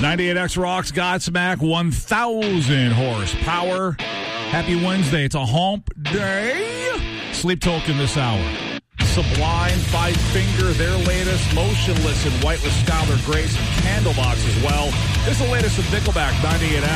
98X rocks Godsmack 1,000 horsepower. Happy Wednesday. It's a hump day. Sleep Token this hour. Sublime, Five Finger, their latest. Motionless and Whiteless, Skylar Grace, and Candlebox as well. This is the latest of Nickelback 98X.